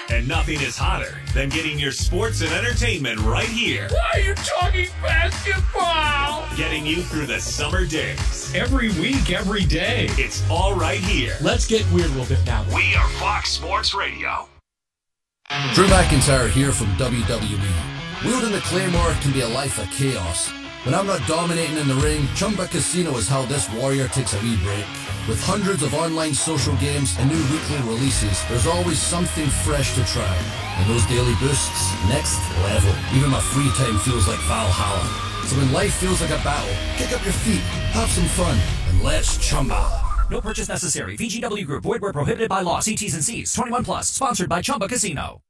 And nothing is hotter than getting your sports and entertainment right here. Why are you talking basketball? Getting you through the summer days. Every week, every day. It's all right here. Let's get weird a little bit now. We are Fox Sports Radio. Drew McIntyre here from WWE. Wielding the Claymore can be a life of chaos. When I'm not dominating in the ring, Chumba Casino is how this warrior takes a wee break. With hundreds of online social games and new weekly releases, there's always something fresh to try. And those daily boosts, next level. Even my free time feels like Valhalla. So when life feels like a battle, kick up your feet, have some fun, and let's Chumba. No purchase necessary. VGW Group. Void where prohibited by law. See T's and C's. 21 plus. Sponsored by Chumba Casino.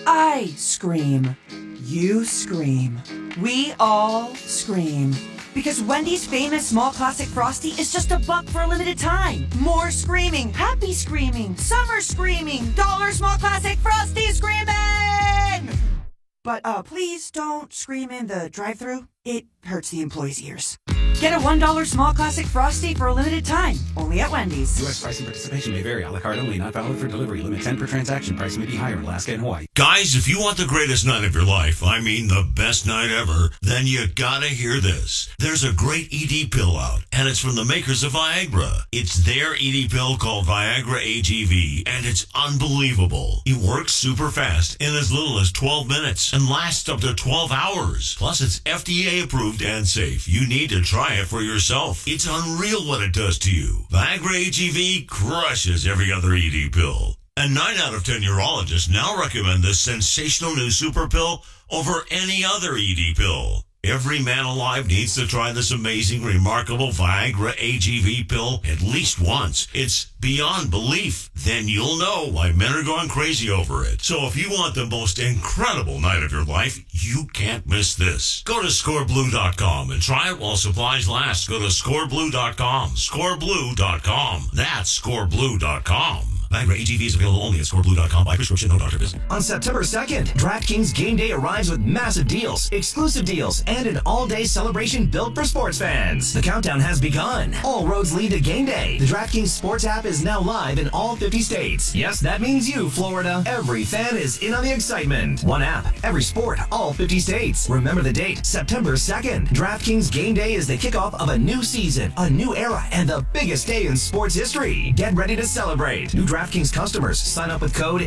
I scream. You scream. We all scream. Because Wendy's famous small classic Frosty is just $1 for a limited time. More screaming. Happy screaming. Summer screaming. Dollar small classic Frosty screaming! But please don't scream in the drive-thru. It hurts the employees' ears. Get a $1 small classic Frosty for a limited time. Only at Wendy's. U.S. price and participation may vary. A la carte only. Not valid for delivery. Limit 10 per transaction. Price may be higher in Alaska and Hawaii. Guys, if you want the greatest night of your life, I mean the best night ever, then you gotta hear this. There's a great ED pill out, and it's from the makers of Viagra. It's their ED pill called Viagra AGV, and it's unbelievable. It works super fast in as little as 12 minutes and lasts up to 12 hours. Plus, it's FDA approved and safe. You need to try it for yourself. It's unreal what it does to you. Viagra AGV crushes every other ED pill. And 9 out of 10 urologists now recommend this sensational new super pill over any other ED pill. Every man alive needs to try this amazing, remarkable Viagra AGV pill at least once. It's beyond belief. Then you'll know why men are going crazy over it. So if you want the most incredible night of your life, you can't miss this. Go to scoreblue.com and try it while supplies last. Go to scoreblue.com. Scoreblue.com. That's scoreblue.com. Viagra AGV is available only at scoreblue.com by prescription, no doctor visit. On September 2nd, DraftKings Game Day arrives with massive deals, exclusive deals, and an all-day celebration built for sports fans. The countdown has begun. All roads lead to Game Day. The DraftKings Sports app is now live in all 50 states. Yes, that means you, Florida. Every fan is in on the excitement. One app, every sport, all 50 states. Remember the date, September 2nd. DraftKings Game Day is the kickoff of a new season, a new era, and the biggest day in sports history. Get ready to celebrate. New DraftKings customers sign up with code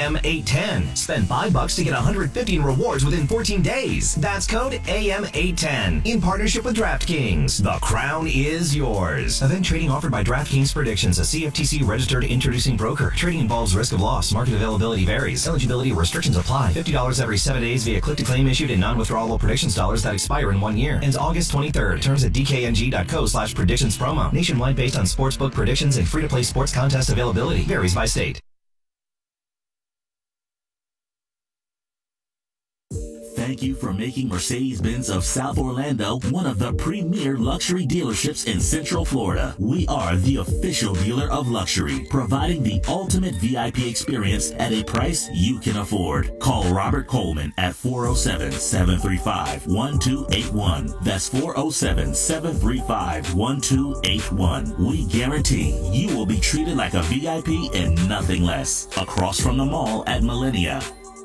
AM810. Spend $5 to get 150 in rewards within 14 days. That's code AM810 in partnership with DraftKings. The crown is yours. Event trading offered by DraftKings Predictions, a CFTC registered introducing broker. Trading involves risk of loss. Market availability varies. Eligibility restrictions apply. $50 every 7 days via click-to-claim issued in non-withdrawable predictions dollars that expire in 1 year. Ends August 23rd. Terms at dkng.co/predictions promo. Nationwide based on sportsbook predictions and free-to-play sports contest availability. Varies by state. Thank you for making Mercedes-Benz of South Orlando one of the premier luxury dealerships in Central Florida. We are the official dealer of luxury, providing the ultimate VIP experience at a price you can afford. Call Robert Coleman at 407-735-1281. That's 407-735-1281. We guarantee you will be treated like a VIP and nothing less. Across from the mall at Millennia.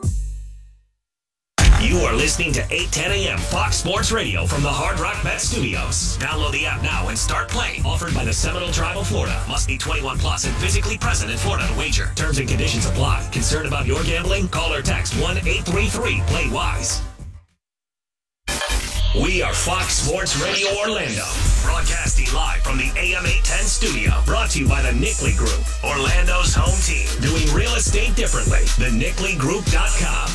You are listening to 810 AM Fox Sports Radio from the Hard Rock Bet Studios. Download the app now and start playing. Offered by the Seminole Tribe of Florida. Must be 21 plus and physically present in Florida to wager. Terms and conditions apply. Concerned about your gambling? Call or text 1-833-PLAY-WISE. We are Fox Sports Radio Orlando. Broadcasting live from the AM 810 studio. Brought to you by the Nickley Group. Orlando's home team. Doing real estate differently. TheNickleyGroup.com.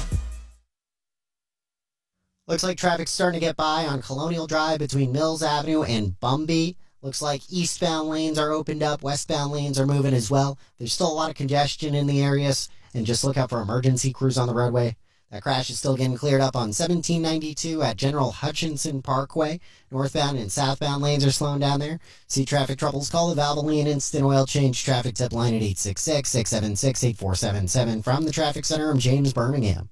Looks like traffic's starting to get by on Colonial Drive between Mills Avenue and Bumby. Looks like eastbound lanes are opened up. Westbound lanes are moving as well. There's still a lot of congestion in the areas. And just look out for emergency crews on the roadway. That crash is still getting cleared up on 1792 at General Hutchinson Parkway. Northbound and southbound lanes are slowing down there. See traffic troubles? Call the Valvoline Instant Oil Change Traffic Tip line at 866-676-8477. From the Traffic Center, I'm James Birmingham.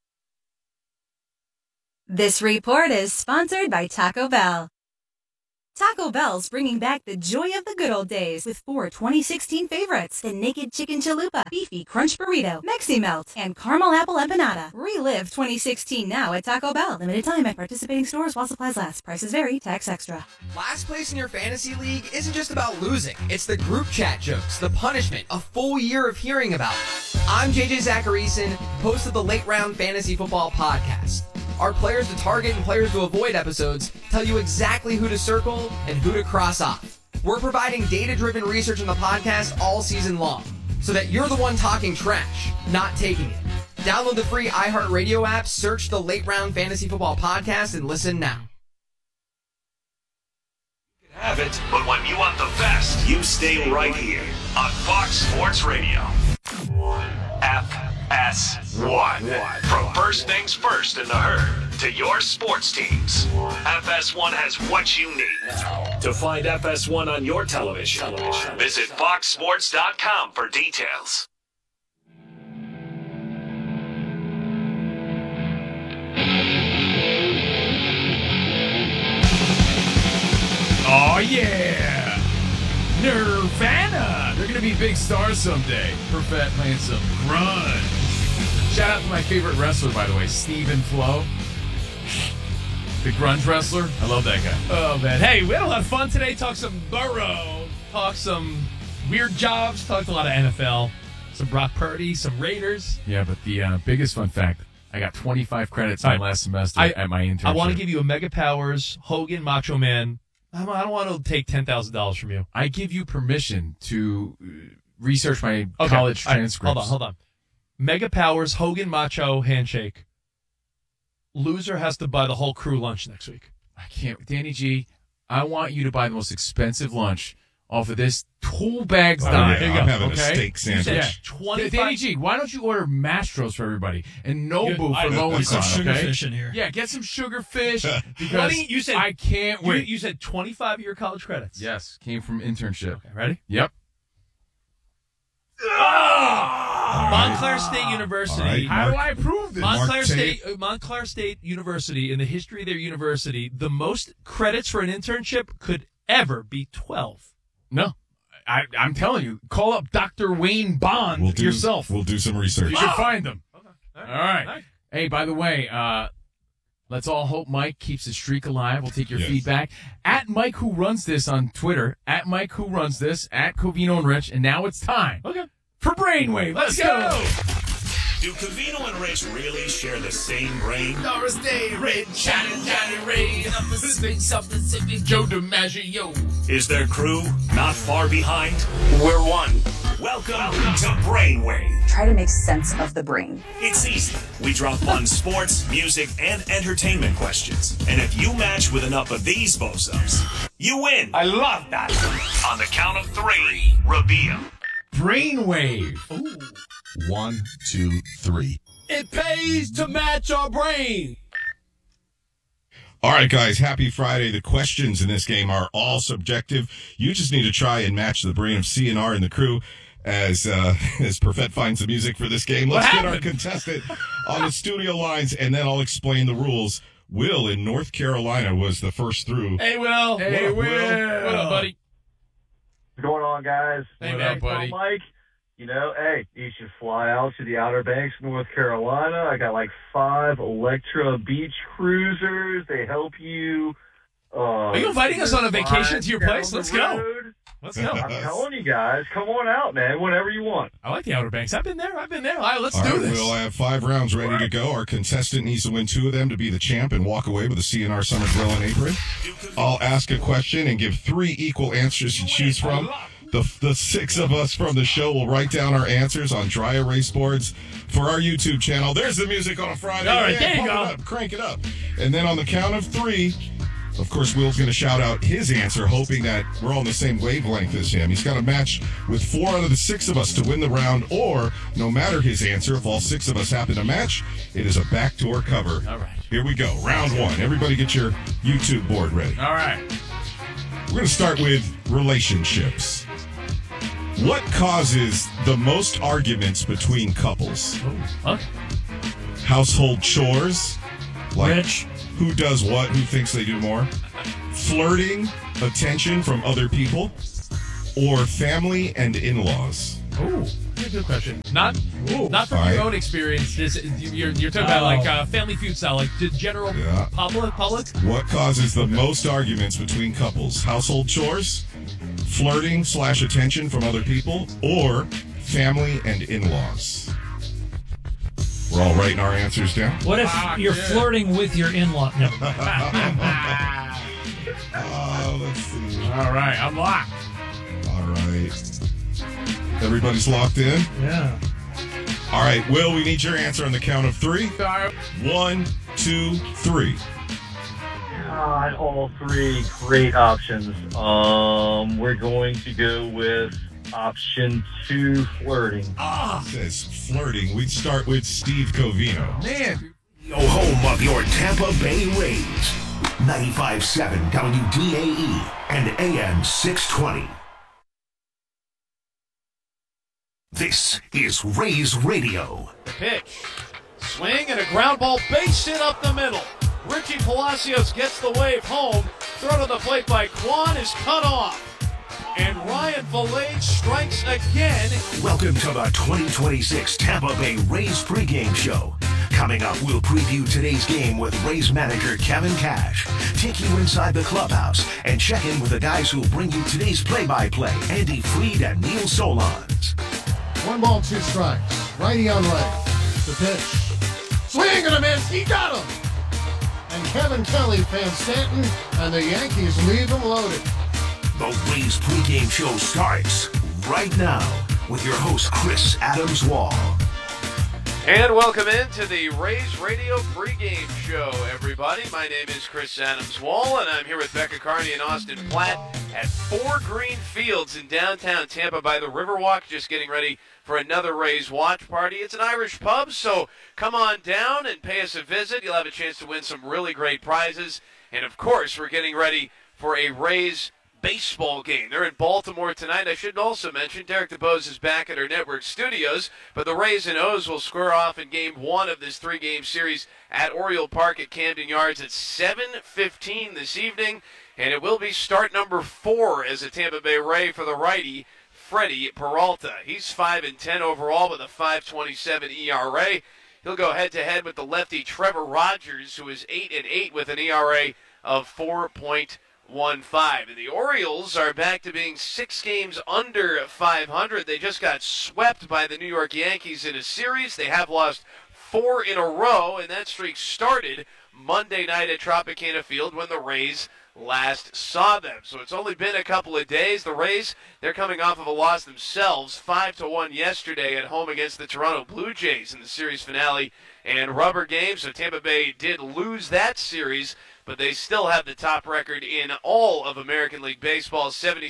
This report is sponsored by Taco Bell. Taco Bell's bringing back the joy of the good old days with 4 2016 favorites: the Naked Chicken Chalupa, Beefy Crunch Burrito, Mexi Melt, and Caramel Apple Empanada. Relive 2016 now at Taco Bell. Limited time at participating stores while supplies last. Prices vary. Tax extra. Last place in your fantasy league isn't just about losing. It's the group chat jokes, the punishment, a full year of hearing about it. I'm JJ Zacharyson, host of the Late Round Fantasy Football Podcast. Our players to target and players to avoid episodes tell you exactly who to circle and who to cross off. We're providing data-driven research in the podcast all season long, so that you're the one talking trash, not taking it. Download the free iHeartRadio app, search the Late Round Fantasy Football Podcast, and listen now. You can have it, but when you want the best, you stay right here on Fox Sports Radio. FS1. From first things first in the herd to your sports teams, FS1 has what you need. To find FS1 on your television, visit foxsports.com for details. Oh, yeah. Nirvana. They're going to be big stars someday. Perfect playing some grunge. Shout out to my favorite wrestler, by the way, Steven Flo. The grunge wrestler. I love that guy. Oh, man. Hey, we had a lot of fun today. Talked some Burrow. Talked some weird jobs. Talked a lot of NFL. Some Brock Purdy. Some Raiders. Yeah, but the biggest fun fact, I got 25 credits on last semester at my internship. I want to give you a Mega Powers, Hogan, Macho Man. I don't want to take $10,000 from you. I give you permission to research my college transcripts. Hold on. Mega Powers, Hogan, Macho, handshake. Loser has to buy the whole crew lunch next week. I can't. Danny G, I want you to buy the most expensive lunch off of this Tool Bags dime. Yeah, I'm having a steak sandwich. Yeah. 25... Danny G, why don't you order Mastros for everybody and Nobu for low income? Some sugarfish in here. Yeah, get some sugarfish because you said, I can't wait. You said 25 of your college credits. Yes, came from internship. Okay, ready? Yep. Montclair State University. Right, How do I prove this? Montclair State University, in the history of their university, the most credits for an internship could ever be 12. No. I'm telling you, call up Dr. Wayne Bond yourself. We'll do some research. You should find them. Okay. All right. Hey, by the way, let's all hope Mike keeps his streak alive. We'll take your feedback. At Mike Who Runs This on Twitter. At Mike Who Runs This. At Covino and Rich. And now it's time for Brainwave. Let's go. Do Covino and Rich really share the same brain? Doris Day, Red, Johnny Ray, and Pacific, South Pacific, Joe DiMaggio. Is their crew not far behind? We're one. Welcome to Brainwave. Try to make sense of the brain. It's easy. We drop fun sports, music, and entertainment questions. And if you match with enough of these bozos, you win. I love that. On the count of 3, reveal. Brainwave. Ooh. 1, 2, 3. It pays to match our brain. All right, guys, happy Friday. The questions in this game are all subjective. You just need to try and match the brain of CNR and the crew as Perfett finds the music for this game. Let's get our contestant on the studio lines, and then I'll explain the rules. Will in North Carolina was the first through. Hey, Will. Hey, Will. What up, buddy? What's going on, guys? Hey, man, buddy. Mike. You know, hey, you should fly out to the Outer Banks, North Carolina. I got like 5 Electra beach cruisers. They help you. Are you inviting us on a vacation to your place? Let's go. Let's go. I'm telling you guys, come on out, man, whenever you want. I like the Outer Banks. I've been there. All right, let's do this. We'll have 5 rounds ready to go. Our contestant needs to win 2 of them to be the champ and walk away with a CNR Summer Grill and apron. I'll ask a question and give 3 equal answers to choose from. The 6 of us from the show will write down our answers on dry erase boards for our YouTube channel. There's the music on a Friday. All right, there you go. Crank it up. And then on the count of 3, of course, Will's going to shout out his answer, hoping that we're all on the same wavelength as him. He's got to match with 4 out of the 6 of us to win the round, or no matter his answer, if all 6 of us happen to match, it is a backdoor cover. All right. Here we go. Round 1. Everybody get your YouTube board ready. All right. We're going to start with relationships. What causes the most arguments between couples? Okay. Household chores, Like, Rich. Who does what? Who thinks they do more? Flirting, attention from other people, or family and in-laws? Ooh, that's a good question. Not from All your right. own experience. You're talking about like Family Feud style, like the general public. What causes the most arguments between couples? Household chores, flirting / attention from other people, or family and in-laws? We're all writing our answers down. What if you're flirting with your in-law? No. Let's see. All right, I'm locked. All right. Everybody's locked in? Yeah. All right, Will, we need your answer on the count of 3. 1, 2, 3. God, all three great options. We're going to go with option 2, flirting. Says flirting. We'd start with Steve Covino. Man. Yo, home of your Tampa Bay Rays. 95.7 WDAE and AM 620. This is Rays Radio. Pitch. Swing and a ground ball, base hit up the middle. Richie Palacios gets the wave home. Throw to the plate by Kwan is cut off. And Ryan Valade strikes again. Welcome to the 2026 Tampa Bay Rays pregame show. Coming up, we'll preview today's game with Rays manager Kevin Cash, take you inside the clubhouse, and check in with the guys who'll bring you today's play-by-play, Andy Fried and Neil Solondz. 1 ball, 2 strikes. Righty on righty. The pitch. Swing and a miss. He got him. And Kevin Kelly fans Stanton, and the Yankees leave him loaded. The Rays pregame show starts right now with your host, Chris Adams-Wall. And welcome into the Rays Radio pregame show, everybody. My name is Chris Adams-Wall, and I'm here with Becca Carney and Austin Platt at 4 Green Fields in downtown Tampa by the Riverwalk, just getting ready for another Rays watch party. It's an Irish pub, so come on down and pay us a visit. You'll have a chance to win some really great prizes. And, of course, we're getting ready for a Rays baseball game. They're in Baltimore tonight. I should also mention Derek DeBose is back at our network studios, but the Rays and O's will square off in Game 1 of this 3-game series at Oriole Park at Camden Yards at 7:15 this evening, and it will be start number 4 as a Tampa Bay Ray for the righty, Freddie Peralta. He's 5-10 overall with a 5.27 ERA. He'll go head-to-head with the lefty Trevor Rogers, who is 8-8 with an ERA of 4.15. And the Orioles are back to being 6 games under 500. They just got swept by the New York Yankees in a series. They have lost 4 in a row, and that streak started Monday night at Tropicana Field when the Rays last saw them. So it's only been a couple of days. The Rays, they're coming off of a loss themselves, 5-1 yesterday at home against the Toronto Blue Jays in the series finale and rubber game. So Tampa Bay did lose that series, but they still have the top record in all of American League Baseball,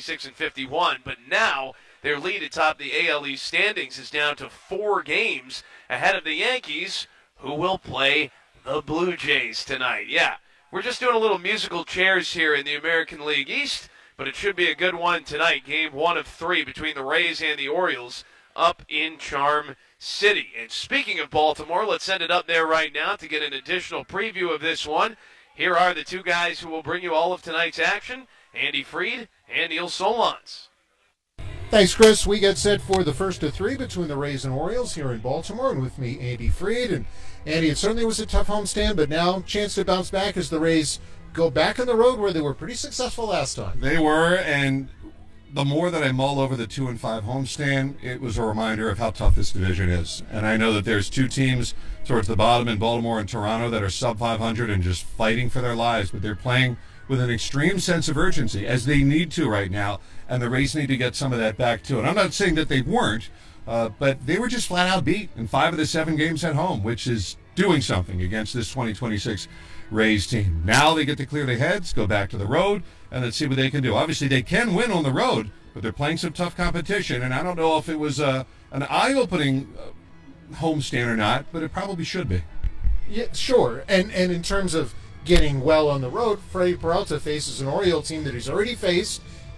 76-51. But now their lead atop the AL East standings is down to 4 games ahead of the Yankees, who will play the Blue Jays tonight. Yeah, we're just doing a little musical chairs here in the American League East, but it should be a good one tonight. Game 1 of 3 between the Rays and the Orioles up in Charm City. And speaking of Baltimore, let's send it up there right now to get an additional preview of this one. Here are the 2 guys who will bring you all of tonight's action, Andy Fried and Neil Solondz. Thanks, Chris. We get set for the first of 3 between the Rays and Orioles here in Baltimore, and with me, Andy Fried. And Andy, it certainly was a tough homestand, but now chance to bounce back as the Rays go back on the road where they were pretty successful last time. They were, and the more that I mull over the 2-5 homestand, it was a reminder of how tough this division is. And I know that there's 2 teams towards the bottom in Baltimore and Toronto that are sub 500 and just fighting for their lives, but they're playing with an extreme sense of urgency, as they need to right now, and the Rays need to get some of that back too. And I'm not saying that they weren't, but they were just flat out beat in 5 of the 7 games at home, which is doing something against this 2026 Rays team. Now they get to clear their heads, go back to the road, and let's see what they can do. Obviously, they can win on the road, but they're playing some tough competition, and I don't know if it was an eye-opening homestand or not, but it probably should be. Yeah, sure. And in terms of getting well on the road, Freddie Peralta faces an Oriole team that he's already faced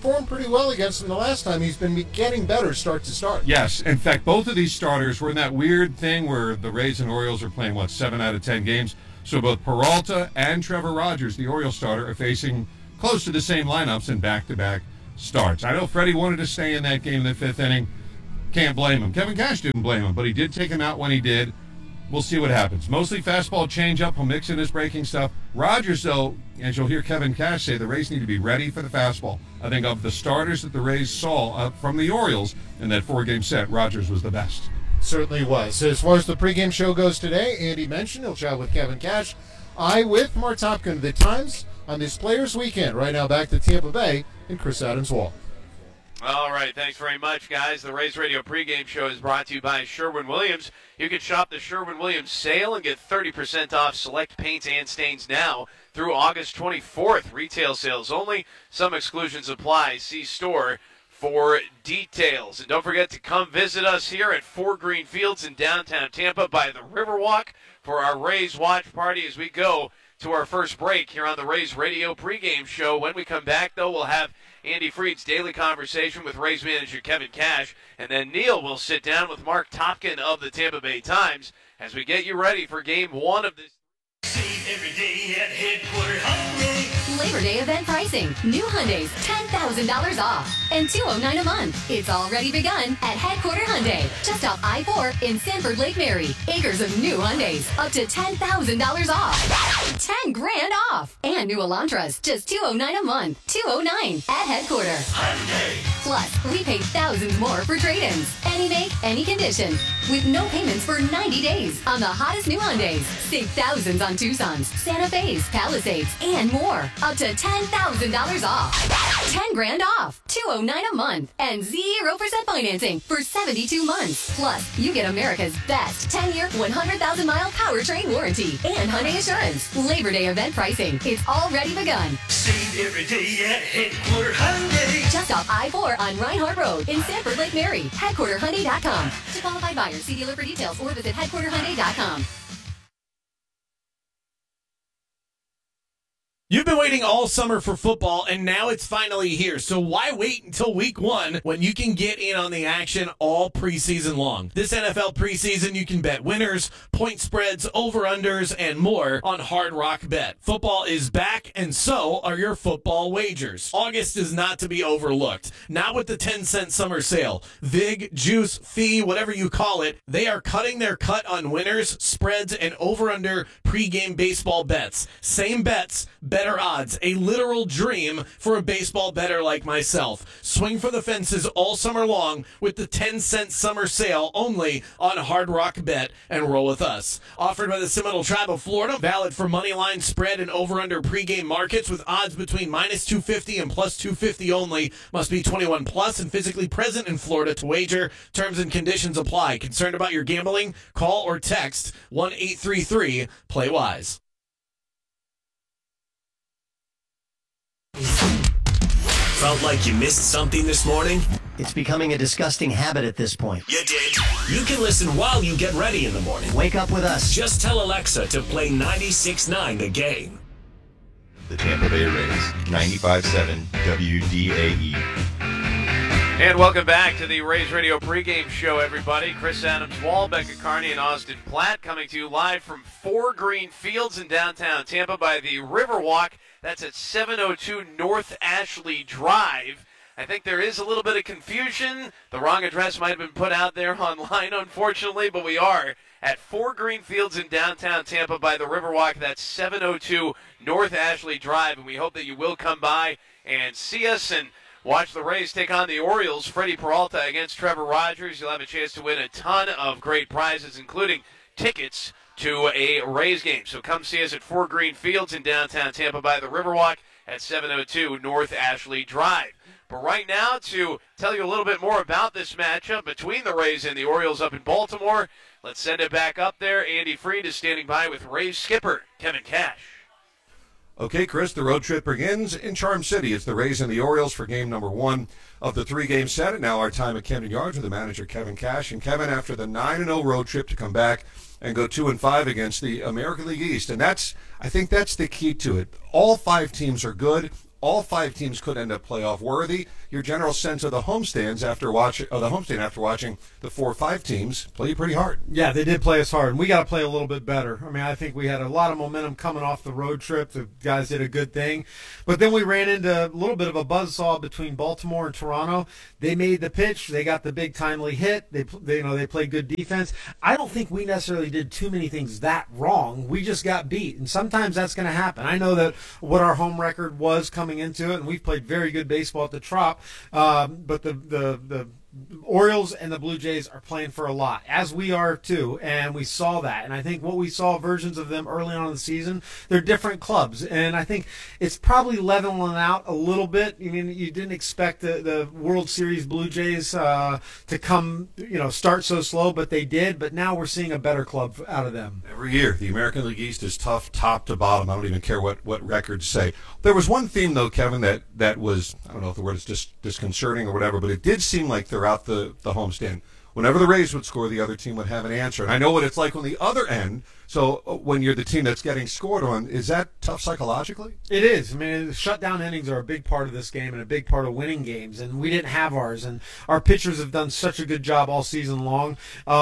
performed pretty well against them the last time. He's been getting better start to start. Yes. In fact, both of these starters were in that weird thing where the Rays and Orioles are playing, 7 out of 10 games? So both Peralta and Trevor Rogers, the Orioles starter, are facing close to the same lineups in back-to-back starts. I know Freddie wanted to stay in that game in the 5th inning. Can't blame him. Kevin Cash didn't blame him, but he did take him out when he did. We'll see what happens. Mostly fastball changeup. He'll mix in his breaking stuff. Rogers, though, as you'll hear Kevin Cash say, the Rays need to be ready for the fastball. I think of the starters that the Rays saw from the Orioles in that 4-game set, Rogers was the best. Certainly was. As far as the pregame show goes today, Andy mentioned he'll chat with Kevin Cash. I with Mark Topkin. The Times on this Players Weekend. Right now back to Tampa Bay and Chris Adams-Wall. All right, thanks very much, guys. The Rays Radio pregame show is brought to you by Sherwin-Williams. You can shop the Sherwin-Williams sale and get 30% off select paints and stains now through August 24th. Retail sales only. Some exclusions apply. See store for details. And don't forget to come visit us here at 4 Green Fields in downtown Tampa by the Riverwalk for our Rays watch party as we go to our first break here on the Rays Radio pregame show. When we come back, though, we'll have Andy Freed's daily conversation with Rays manager Kevin Cash, and then Neil will sit down with Mark Topkin of the Tampa Bay Times as we get you ready for Game 1 of this. Save every day at Headquarter Hyundai. Labor Day event pricing. New Hyundais, $10,000 off. And $209 a month. It's already begun at Headquarter Hyundai. Just off I-4 in Sanford Lake Mary. Acres of new Hyundais. Up to $10,000 off. 10 grand off. And new Elantras, just $209 a month. $209 at Headquarter Hyundai. Plus, we pay thousands more for trade-ins. Any make, any condition. With no payments for 90 days on the hottest new Hyundais. Save thousands on Tucsons, Santa Fe's, Palisades, and more. Up to $10,000 off. 10 grand off. $209 a month. And 0% financing for 72 months. Plus, you get America's best 10-year, 100,000-mile powertrain warranty and Hyundai Assurance. Labor Day event pricing. It's already begun. Save every day at Headquarter Hyundai. Just off I-4 on Reinhardt Road in Sanford Lake Mary. HeadquarterHyundai.com. To qualified buyers, see dealer for details or visit HeadquarterHyundai.com. You've been waiting all summer for football, and now it's finally here. So why wait until week 1 when you can get in on the action all preseason long? This NFL preseason, you can bet winners, point spreads, over-unders, and more on Hard Rock Bet. Football is back, and so are your football wagers. August is not to be overlooked. Not with the 10-cent summer sale. Vig, Juice, Fee, whatever you call it, they are cutting their cut on winners, spreads, and over-under pregame baseball bets. Same bets, better odds, a literal dream for a baseball bettor like myself. Swing for the fences all summer long with the 10-cent summer sale only on Hard Rock Bet and roll with us. Offered by the Seminole Tribe of Florida, valid for moneyline, spread, and over-under pregame markets with odds between -250 and +250 only. Must be 21 plus and physically present in Florida to wager. Terms and conditions apply. Concerned about your gambling? Call or text 1-833-PLAY-WISE. Felt like you missed something this morning? It's becoming a disgusting habit at this point. You did. You can listen while you get ready in the morning. Wake up with us. Just tell Alexa to play 96.9 The Game. The Tampa Bay Rays, 95.7 WDAE. And welcome back to the Rays Radio pregame show, everybody. Chris Adams-Wall, Becca Carney, and Austin Platt coming to you live from 4 Green Fields in downtown Tampa by the Riverwalk. That's at 702 North Ashley Drive. I think there is a little bit of confusion. The wrong address might have been put out there online, unfortunately, but we are at 4 Green Fields in downtown Tampa by the Riverwalk. That's 702 North Ashley Drive, and we hope that you will come by and see us and watch the Rays take on the Orioles. Freddie Peralta against Trevor Rogers. You'll have a chance to win a ton of great prizes, including tickets to a Rays game. So come see us at 4 Green Fields in downtown Tampa by the Riverwalk at 702 North Ashley Drive. But right now, to tell you a little bit more about this matchup between the Rays and the Orioles up in Baltimore, let's send it back up there. Andy Freed is standing by with Rays skipper Kevin Cash. Okay, Chris, the road trip begins in Charm City. It's the Rays and the Orioles for game number 1 of the 3-game set. And now our time at Camden Yards with the manager, Kevin Cash. And Kevin, after the 9-0 road trip to come back and go 2-5 against the American League East. And I think that's the key to it. All 5 teams are good. all 5 teams could end up playoff worthy. Your general sense of the homestand after watching the 4 or 5 teams play you pretty hard. Yeah, they did play us hard, and we got to play a little bit better. I mean, I think we had a lot of momentum coming off the road trip. The guys did a good thing, but then we ran into a little bit of a buzzsaw between Baltimore and Toronto. They made the pitch, they got the big timely hit. They played good defense. I don't think we necessarily did too many things that wrong. We just got beat, and sometimes that's going to happen. I know that what our home record was coming into it, and we've played very good baseball at the Trop, but the Orioles and the Blue Jays are playing for a lot, as we are too, and we saw that. And I think what we saw versions of them early on in the season, they're different clubs, and I think it's probably leveling out a little bit. I mean, you didn't expect the World Series Blue Jays to come, start so slow, but they did. But now we're seeing a better club out of them. Every year, the American League East is tough, top to bottom. I don't even care what records say. There was one theme, though, Kevin, that was, I don't know if the word is just disconcerting or whatever, but it did seem like throughout the homestand, whenever the Rays would score, the other team would have an answer. And I know what it's like on the other end. So when you're the team that's getting scored on, is that tough psychologically? It is. I mean, shutdown innings are a big part of this game and a big part of winning games, and we didn't have ours. And our pitchers have done such a good job all season long.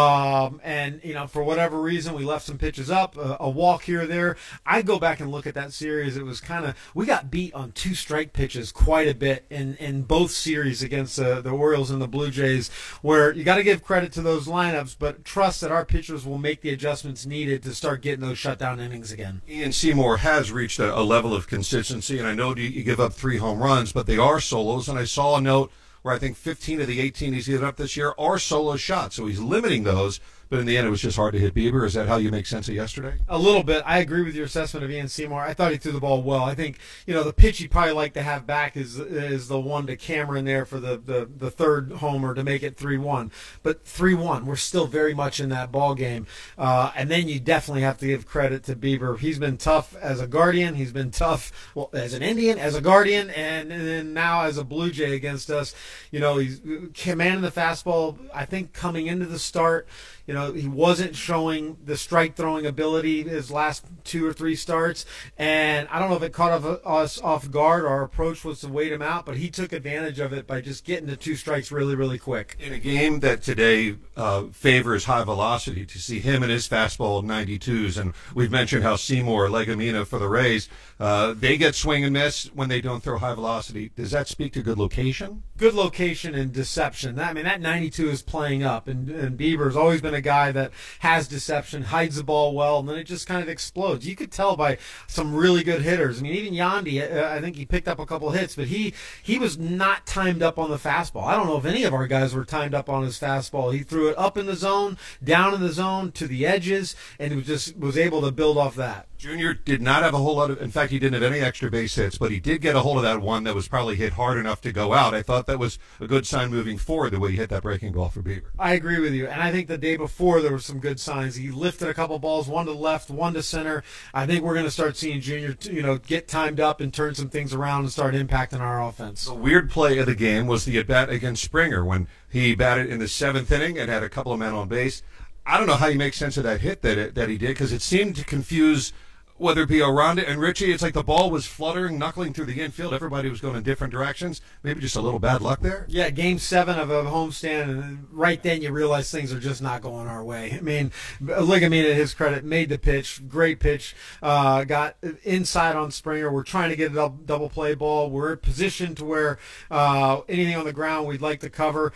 And, for whatever reason, we left some pitches up, a walk here or there. I go back and look at that series. It was we got beat on 2 strike pitches quite a bit in both series against the Orioles and the Blue Jays, where you got to give credit to those lineups, but trust that our pitchers will make the adjustments needed to start getting those shutdown innings again. Ian Seymour has reached a level of consistency, and I know you give up 3 home runs, but they are solos, and I saw a note where I think 15 of the 18 he's given up this year are solo shots, so he's limiting those. But in the end, it was just hard to hit Bieber. Is that how you make sense of yesterday? A little bit. I agree with your assessment of Ian Seymour. I thought he threw the ball well. I think, the pitch he'd probably like to have back is the one to Cameron there for the third homer to make it 3-1. But 3-1, we're still very much in that ball game. And then you definitely have to give credit to Bieber. He's been tough as a Guardian. He's been tough as an Indian, as a Guardian, and then now as a Blue Jay against us. He's commanding the fastball. I think coming into the start, he wasn't showing the strike throwing ability his last 2 or 3 starts, and I don't know if it caught us off guard. Our approach was to wait him out, but he took advantage of it by just getting to 2 strikes really, really quick. In a game that today favors high velocity, to see him and his fastball 92s, and we've mentioned how Seymour, Legumina for the Rays, they get swing and miss when they don't throw high velocity. Does that speak to good location? Good location and deception. That 92 is playing up, and Bieber's always been a guy that has deception, hides the ball well, and then it just kind of explodes. You could tell by some really good hitters. I mean, even Yandy, I think he picked up a couple hits, but he was not timed up on the fastball. I don't know if any of our guys were timed up on his fastball. He threw it up in the zone, down in the zone, to the edges, and he was able to build off that. Junior did not have a whole lot of, in fact, he didn't have any extra base hits, but he did get a hold of that one that was probably hit hard enough to go out. I thought that was a good sign moving forward, the way he hit that breaking ball for Bieber. I agree with you, and I think the day before there were some good signs. He lifted a couple balls, one to left, one to center. I think we're going to start seeing Junior, get timed up and turn some things around and start impacting our offense. The weird play of the game was the at-bat against Springer when he batted in the 7th inning and had a couple of men on base. I don't know how you make sense of that hit that he did, because it seemed to confuse whether it be Aranda and Richie. It's like the ball was fluttering, knuckling through the infield. Everybody was going in different directions. Maybe just a little bad luck there. Yeah, Game 7 of a homestand, and right then you realize things are just not going our way. I mean, Legumina, to his credit, made the pitch. Great pitch. Got inside on Springer. We're trying to get a double play ball. We're positioned to where anything on the ground we'd like to cover.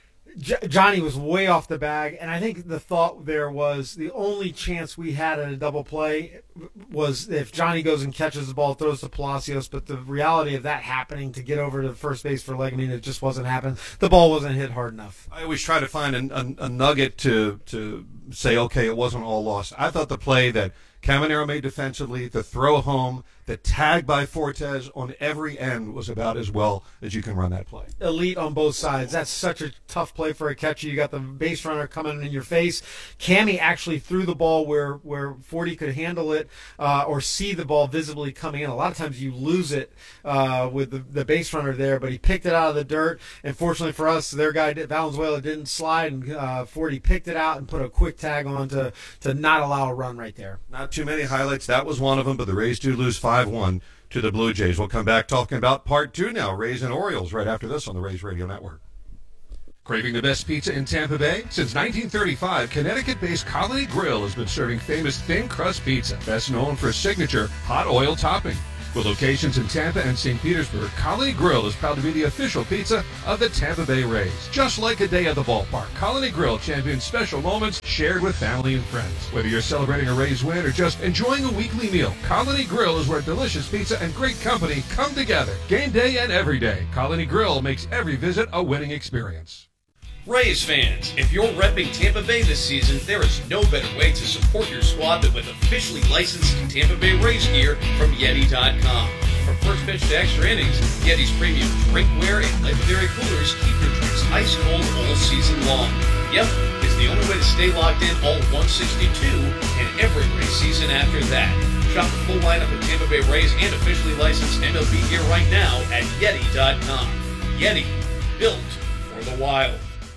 Johnny was way off the bag, and I think the thought there was the only chance we had at a double play was if Johnny goes and catches the ball, throws to Palacios, but the reality of that happening to get over to first base for Legumina, it just wasn't happening. The ball wasn't hit hard enough. I always try to find a nugget to say, okay, it wasn't all lost. I thought the play that Caminero made defensively, the throw home, the tag by Fortes on every end was about as well as you can run that play. Elite on both sides. That's such a tough play for a catcher. You got the base runner coming in your face. Cammy actually threw the ball where Forty could handle it or see the ball visibly coming in. A lot of times you lose it with the base runner there, but he picked it out of the dirt. And fortunately for us, their guy, Valenzuela, didn't slide, and Forty picked it out and put a quick tag on to not allow a run right there. Not too many highlights. That was one of them, but the Rays do lose 5-1 to the Blue Jays. We'll come back talking about part 2 now, Rays and Orioles, right after this on the Rays Radio Network. Craving the best pizza in Tampa Bay? Since 1935, Connecticut-based Colony Grill has been serving famous thin crust pizza, best known for its signature hot oil topping. With locations in Tampa and St. Petersburg, Colony Grill is proud to be the official pizza of the Tampa Bay Rays. Just like a day at the ballpark, Colony Grill champions special moments shared with family and friends. Whether you're celebrating a Rays win or just enjoying a weekly meal, Colony Grill is where delicious pizza and great company come together. Game day and every day, Colony Grill makes every visit a winning experience. Rays fans, if you're repping Tampa Bay this season, there is no better way to support your squad than with officially licensed Tampa Bay Rays gear from Yeti.com. From first pitch to extra innings, Yeti's premium drinkware and legendary coolers keep your drinks ice cold all season long. Yep, it's the only way to stay locked in all 162 and every Rays season after that. Shop the full lineup of Tampa Bay Rays and officially licensed MLB gear right now at Yeti.com. Yeti, built for the wild.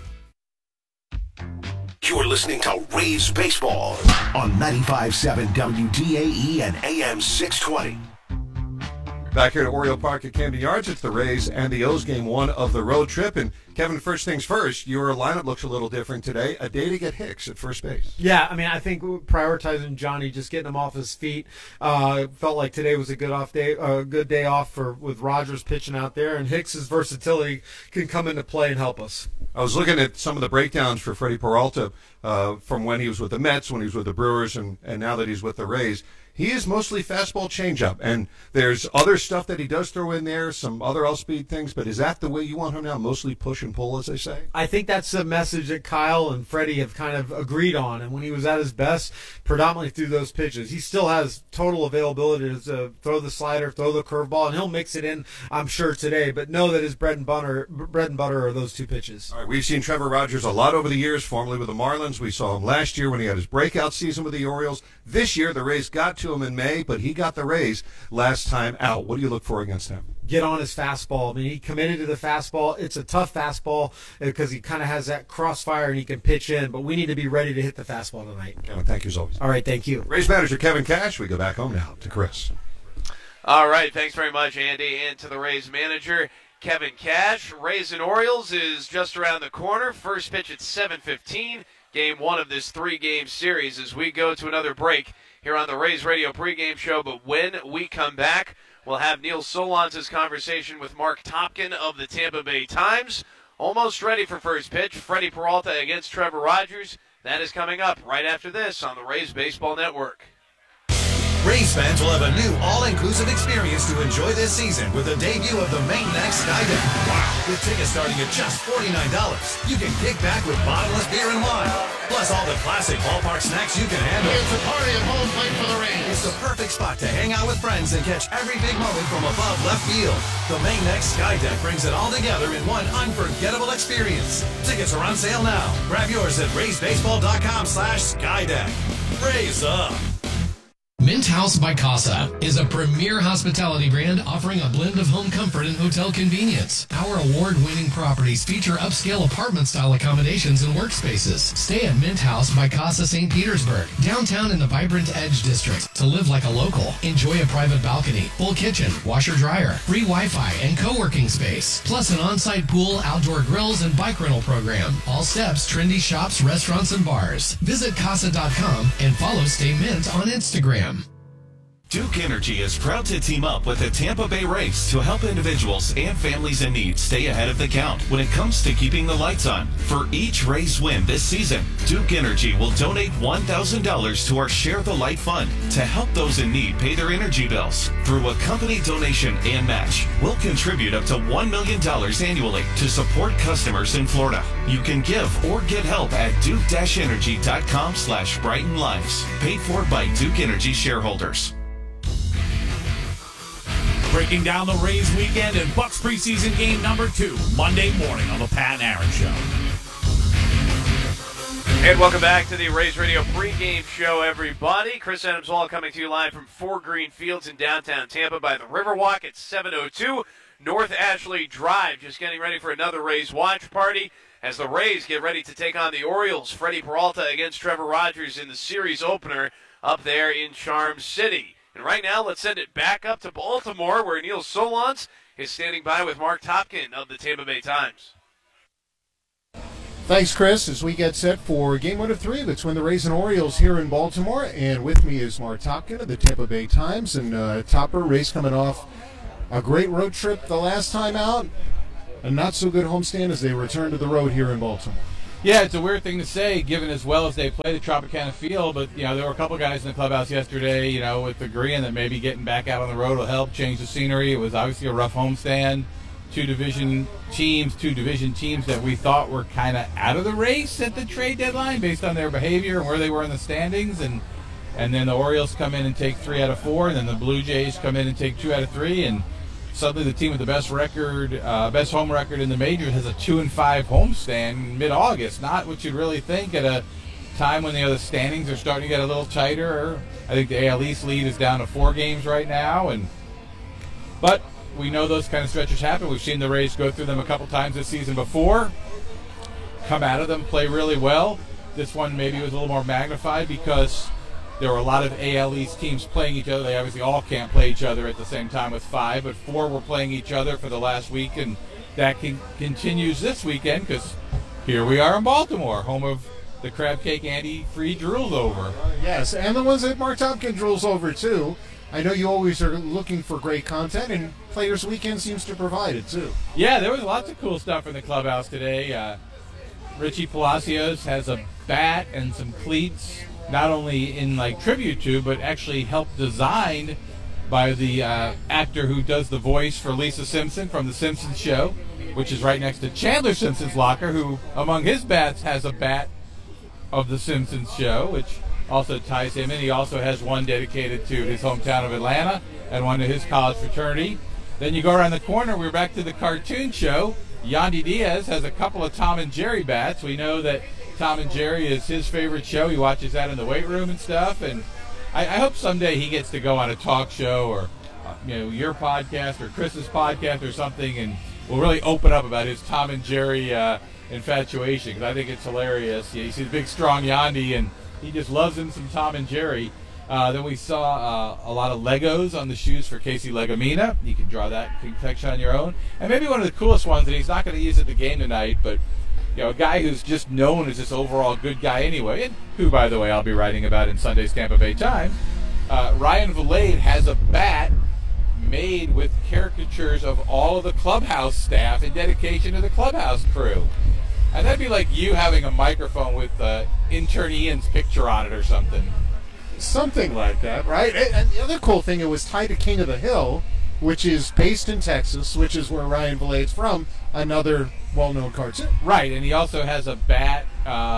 You're listening to Rays Baseball on 95.7 WDAE and AM 620. Back here at Oriole Park at Camden Yards, it's the Rays and the O's game 1 of the road trip. And Kevin, first things first, your lineup looks a little different today. A day to get Hicks at first base. Yeah, I mean, I think prioritizing Johnny, just getting him off his feet. Felt like today was a good day off with Rogers pitching out there, and Hicks's versatility can come into play and help us. I was looking at some of the breakdowns for Freddie Peralta from when he was with the Mets, when he was with the Brewers, and now that he's with the Rays. He is mostly fastball changeup, and there's other stuff that he does throw in there, some other off-speed things, but is that the way you want him now, mostly push and pull, as they say? I think that's a message that Kyle and Freddie have kind of agreed on, and when he was at his best, predominantly through those pitches. He still has total availability to throw the slider, throw the curveball, and he'll mix it in, I'm sure, today, but know that his bread and butter are those two pitches. All right, we've seen Trevor Rogers a lot over the years, formerly with the Marlins. We saw him last year when he had his breakout season with the Orioles. This year, the Rays got to him in May, but he got the Rays last time out. What do you look for against him? Get on his fastball. I mean, he committed to the fastball. It's a tough fastball because he kind of has that crossfire and he can pitch in, but we need to be ready to hit the fastball tonight. Kevin, thank you as always. All right, thank you. Rays manager Kevin Cash. We go back home now to Chris. All right, thanks very much, Andy, and to the Rays manager, Kevin Cash. Rays and Orioles is just around the corner. First pitch at 7:15. Game 1 of this 3-game series as we go to another break here on the Rays Radio pregame show. But when we come back, we'll have Neil Solondz' conversation with Mark Topkin of the Tampa Bay Times. Almost ready for first pitch. Freddie Peralta against Trevor Rogers. That is coming up right after this on the Rays Baseball Network. Rays fans will have a new all-inclusive experience to enjoy this season with the debut of the Main Next Skydeck. Wow! With tickets starting at just $49, you can kick back with bottomless beer and wine, plus all the classic ballpark snacks you can handle. It's a party at home plate for the Rays. It's the perfect spot to hang out with friends and catch every big moment from above left field. The Main Next Skydeck brings it all together in one unforgettable experience. Tickets are on sale now. Grab yours at raysbaseball.com/Skydeck. Raise up! Mint House by Casa is a premier hospitality brand offering a blend of home comfort and hotel convenience. Our award-winning properties feature upscale apartment-style accommodations and workspaces. Stay at Mint House by Casa St. Petersburg, downtown in the vibrant Edge District. To live like a local, enjoy a private balcony, full kitchen, washer-dryer, free Wi-Fi, and co-working space. Plus an on-site pool, outdoor grills, and bike rental program. All steps, trendy shops, restaurants, and bars. Visit Casa.com and follow Stay Mint on Instagram. Duke Energy is proud to team up with the Tampa Bay Rays to help individuals and families in need stay ahead of the count when it comes to keeping the lights on. For each Rays win this season, Duke Energy will donate $1,000 to our Share the Light Fund to help those in need pay their energy bills. Through a company donation and match, we'll contribute up to $1 million annually to support customers in Florida. You can give or get help at duke-energy.com/brightenlives. Paid for by Duke Energy shareholders. Breaking down the Rays weekend and Bucks preseason game number 2, Monday morning on the Pat and Aaron Show. And welcome back to the Rays Radio pregame show, everybody. Chris Adams Hall coming to you live from 4 Green Fields in downtown Tampa by the Riverwalk at 702 North Ashley Drive. Just getting ready for another Rays watch party as the Rays get ready to take on the Orioles. Freddie Peralta against Trevor Rogers in the series opener up there in Charm City. And right now, let's send it back up to Baltimore, where Neil Solondz is standing by with Mark Topkin of the Tampa Bay Times. Thanks, Chris, as we get set for game 1 of 3 between the Rays and Orioles here in Baltimore. And with me is Mark Topkin of the Tampa Bay Times. And Topper, Rays coming off a great road trip the last time out. A not-so-good homestand as they return to the road here in Baltimore. Yeah, it's a weird thing to say, given as well as they play the Tropicana Field. But, there were a couple guys in the clubhouse yesterday, with agreeing that maybe getting back out on the road will help change the scenery. It was obviously a rough homestand. Two division teams that we thought were kind of out of the race at the trade deadline based on their behavior and where they were in the standings. And then the Orioles come in and take 3 out of 4. And then the Blue Jays come in and take 2 out of 3. And suddenly the team with the best home record in the majors has a 2-5 homestand mid-August. Not what you'd really think at a time when the standings are starting to get a little tighter. I think the AL East lead is down to 4 games right now, but we know those kind of stretches happen. We've seen the Rays go through them a couple times this season before, come out of them, play really well. This one maybe was a little more magnified because there were a lot of AL East teams playing each other. They obviously all can't play each other at the same time with 5, but 4 were playing each other for the last week, and that continues this weekend because here we are in Baltimore, home of the crab cake Andy Freed drools over. Yes, and the ones that Mark Topkin drools over, too. I know you always are looking for great content, and Players Weekend seems to provide it, too. Yeah, there was lots of cool stuff in the clubhouse today. Richie Palacios has a bat and some cleats, not only in tribute to, but actually helped designed by the actor who does the voice for Lisa Simpson from The Simpsons Show, which is right next to Chandler Simpson's locker, who among his bats has a bat of The Simpsons Show, which also ties him in. He also has one dedicated to his hometown of Atlanta and one to his college fraternity. Then you go around the corner, we're back to the cartoon show. Yandy Diaz has a couple of Tom and Jerry bats. We know that Tom and Jerry is his favorite show. He watches that in the weight room and stuff. And I hope someday he gets to go on a talk show or, your podcast or Chris's podcast or something, and we'll really open up about his Tom and Jerry infatuation, because I think it's hilarious. You see the big, strong Yandy, and he just loves him some Tom and Jerry. Then we saw a lot of Legos on the shoes for Casey Legomina. You can draw that confection on your own. And maybe one of the coolest ones, and he's not going to use at the game tonight, but a guy who's just known as this overall good guy anyway, and who, by the way, I'll be writing about in Sunday's Tampa Bay Times. Ryan Vilade has a bat made with caricatures of all of the clubhouse staff in dedication to the clubhouse crew. And that'd be like you having a microphone with intern Ian's picture on it or something. Something like that, right? And the other cool thing, it was tied to King of the Hill, which is based in Texas, which is where Ryan Vilade's from, another well-known cartoon. Right, and he also has a bat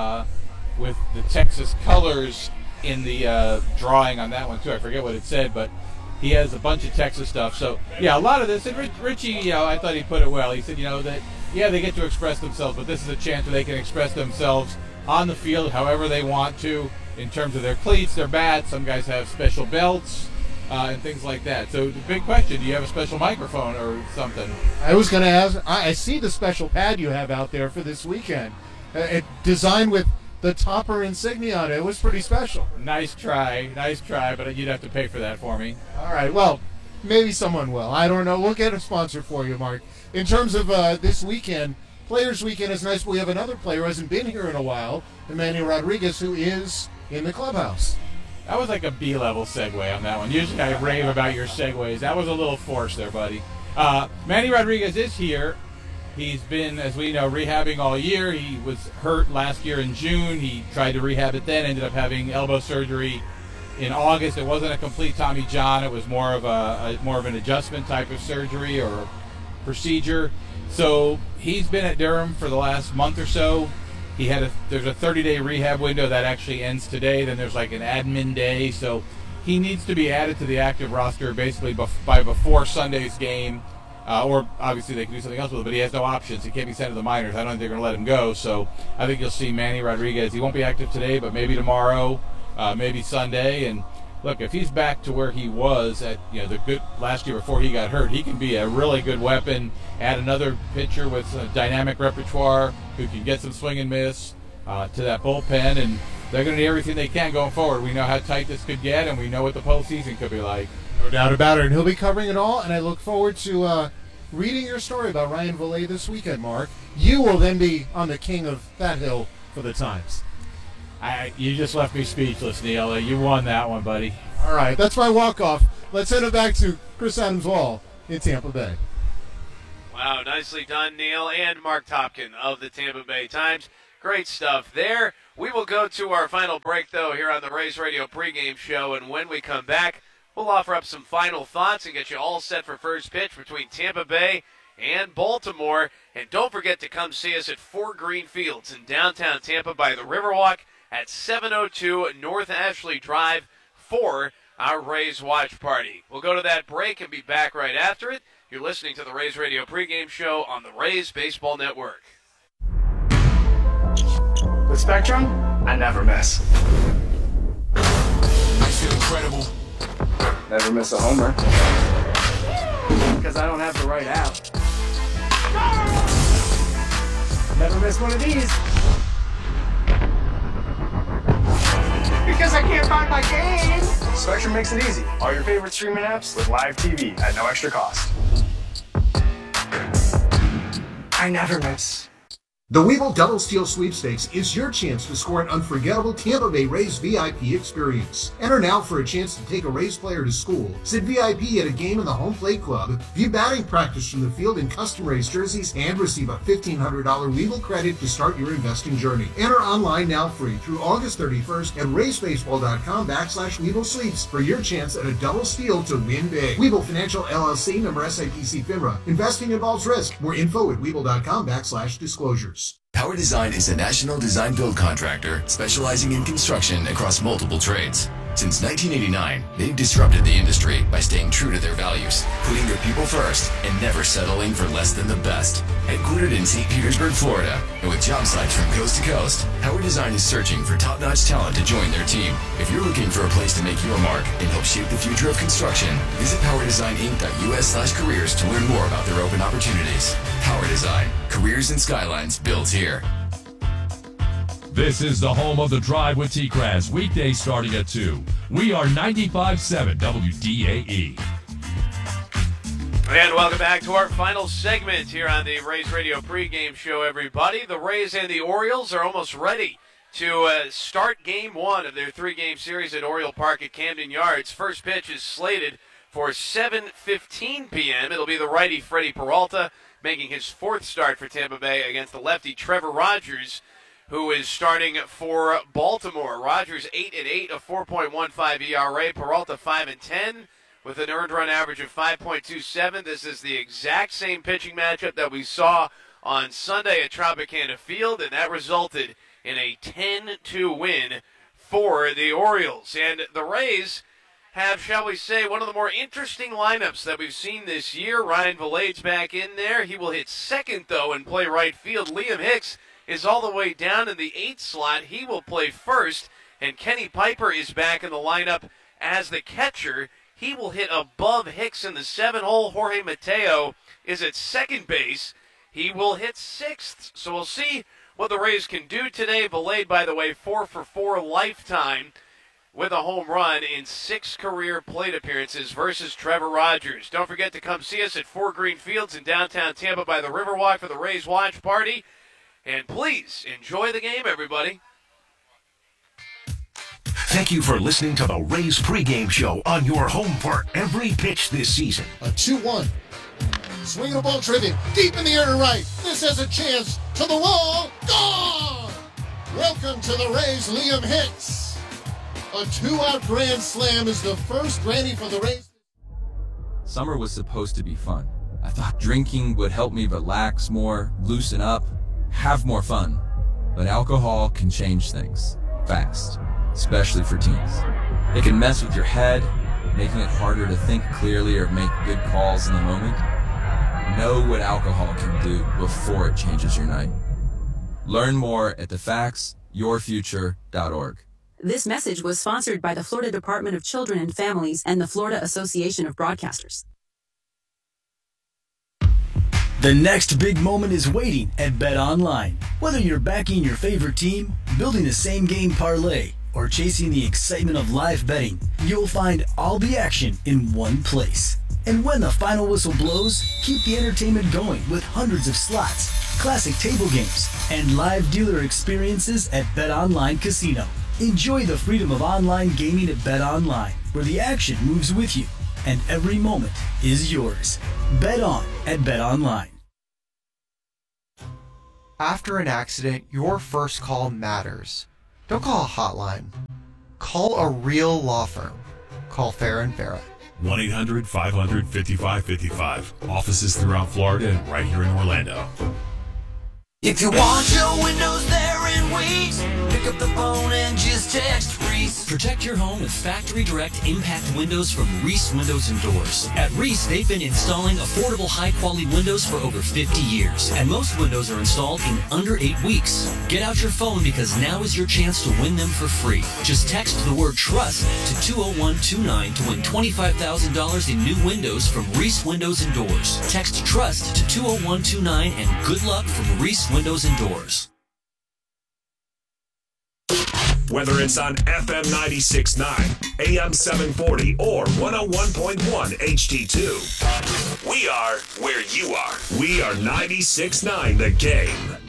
with the Texas colors in the drawing on that one, too. I forget what it said, but he has a bunch of Texas stuff. So, yeah, a lot of this. And Richie, I thought he put it well. He said, that, they get to express themselves, but this is a chance where they can express themselves on the field however they want to in terms of their cleats, their bats. Some guys have special belts and things like that. So the big question, do you have a special microphone or something? I was going to ask, I see the special pad you have out there for this weekend. Designed with the Topper insignia on it. It was pretty special. Nice try, but you'd have to pay for that for me. All right, well, maybe someone will. I don't know. We'll get a sponsor for you, Mark. In terms of this weekend, Players Weekend is nice, but we have another player who hasn't been here in a while, Emmanuel Rodriguez, who is in the clubhouse. That was like a B-level segue on that one. Usually I rave about your segues. That was a little forced there, buddy. Manny Rodriguez is here. He's been, as we know, rehabbing all year. He was hurt last year in June. He tried to rehab it then, ended up having elbow surgery in August. It wasn't a complete Tommy John. It was more of an adjustment type of surgery or procedure. So he's been at Durham for the last month or so. There's a 30-day rehab window that actually ends today. Then there's like an admin day. So he needs to be added to the active roster basically by before Sunday's game. Or obviously they can do something else with it, but he has no options. He can't be sent to the minors. I don't think they're going to let him go. So I think you'll see Manny Rodriguez. He won't be active today, but maybe tomorrow, maybe Sunday. And look, if he's back to where he was at the good last year before he got hurt, he can be a really good weapon. Add another pitcher with a dynamic repertoire who can get some swing and miss to that bullpen. And they're going to do everything they can going forward. We know how tight this could get, and we know what the postseason could be like. No doubt about it. And he'll be covering it all, and I look forward to reading your story about Ryan Valet this weekend, Mark. You will then be on the king of that hill for the Times. You just left me speechless, Neil. You won that one, buddy. All right, that's my walk-off. Let's send it back to Chris Adams-Wall in Tampa Bay. Wow, nicely done, Neil and Mark Topkin of the Tampa Bay Times. Great stuff there. We will go to our final break, though, here on the Rays Radio pregame show, and when we come back, we'll offer up some final thoughts and get you all set for first pitch between Tampa Bay and Baltimore. And don't forget to come see us at 4 Green Fields in downtown Tampa by the Riverwalk at 702 North Ashley Drive for our Rays watch party. We'll go to that break and be back right after it. You're listening to the Rays Radio pregame show on the Rays Baseball Network. With Spectrum, I never miss. I feel incredible. Never miss a homer. Because I don't have the right app. Never miss one of these. Because I can't find my game. Spectrum makes it easy. All your favorite streaming apps with live TV at no extra cost. I never miss. The Webull Double Steal Sweepstakes is your chance to score an unforgettable Tampa Bay Rays VIP experience. Enter now for a chance to take a Rays player to school, sit VIP at a game in the home plate club, view batting practice from the field in custom Rays jerseys, and receive a $1,500 Webull credit to start your investing journey. Enter online now free through August 31st at RaysBaseball.com/Webull Sweeps for your chance at a double steal to win big. Webull Financial LLC, member SIPC FINRA. Investing involves risk. More info at Webull.com/disclosures. Power Design is a national design build contractor specializing in construction across multiple trades. Since 1989, they've disrupted the industry by staying true to their values, putting their people first, and never settling for less than the best. Headquartered in St. Petersburg, Florida, and with job sites from coast to coast, Power Design is searching for top-notch talent to join their team. If you're looking for a place to make your mark and help shape the future of construction, visit PowerDesignInc.us/careers to learn more about their open opportunities. Power Design, careers and skylines built here. This is the home of The Drive with T-Kraz, weekdays starting at 2. We are 95.7 WDAE. And welcome back to our final segment here on the Rays Radio pregame show, everybody. The Rays and the Orioles are almost ready to start Game 1 of their 3-game series at Oriole Park at Camden Yards. First pitch is slated for 7:15 p.m. It'll be the righty Freddie Peralta making his 4th start for Tampa Bay against the lefty Trevor Rogers, who is starting for Baltimore. Rogers 8-8, a 4.15 ERA. Peralta 5-10 with an earned run average of 5.27. This is the exact same pitching matchup that we saw on Sunday at Tropicana Field, and that resulted in a 10-2 win for the Orioles. And the Rays have, shall we say, one of the more interesting lineups that we've seen this year. Ryan Valade's back in there. He will hit second, though, and play right field. Liam Hicks is all the way down in the 8th slot. He will play first, and Kenny Piper is back in the lineup as the catcher. He will hit above Hicks in the 7-hole. Jorge Mateo is at second base. He will hit 6th. So we'll see what the Rays can do today. Valade, by the way, 4-for-4 lifetime with a home run in 6 career plate appearances versus Trevor Rogers. Don't forget to come see us at 4 Green Fields in downtown Tampa by the Riverwalk for the Rays watch party. And please enjoy the game, everybody. Thank you for listening to the Rays pregame show on your home for every pitch this season. A 2-1. Swing the ball driven deep in the air to right. This has a chance to the wall. Gone! Welcome to the Rays, Liam Hicks. A 2-out grand slam is the first granny for the Rays. Summer was supposed to be fun. I thought drinking would help me relax more, loosen up, have more fun. But alcohol can change things fast, especially for teens. It can mess with your head, making it harder to think clearly or make good calls in the moment. Know what alcohol can do before it changes your night. Learn more at thefactsyourfuture.org. This message was sponsored by the Florida Department of Children and Families and the Florida Association of Broadcasters. The next big moment is waiting at BetOnline. Whether you're backing your favorite team, building a same-game parlay, or chasing the excitement of live betting, you'll find all the action in one place. And when the final whistle blows, keep the entertainment going with hundreds of slots, classic table games, and live dealer experiences at BetOnline Casino. Enjoy the freedom of online gaming at BetOnline, where the action moves with you, and every moment is yours. Bet on at BetOnline. After an accident, your first call matters. Don't call a hotline. Call a real law firm. Call Farah & Farah. 1-800-500-5555. Offices throughout Florida and right here in Orlando. If you want your windows there in weeks, pick up the phone and just text Reese. Protect your home with Factory Direct Impact Windows from Reese Windows and Doors. At Reese, they've been installing affordable, high-quality windows for over 50 years, and most windows are installed in under 8 weeks. Get out your phone because now is your chance to win them for free. Just text the word TRUST to 20129 to win $25,000 in new windows from Reese Windows and Doors. Text TRUST to 20129 and good luck from Reese Windows and Doors. Whether it's on FM 96.9, AM 740, or 101.1 HD2, we are where you are. We are 96.9 The Game.